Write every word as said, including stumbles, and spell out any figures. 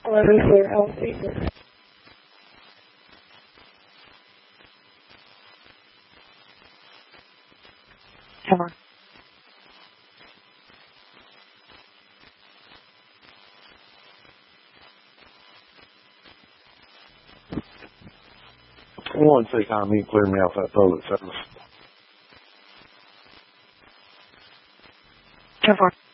Hello, this is L C. Come on. One second, I need to clear me off that public service. Come on.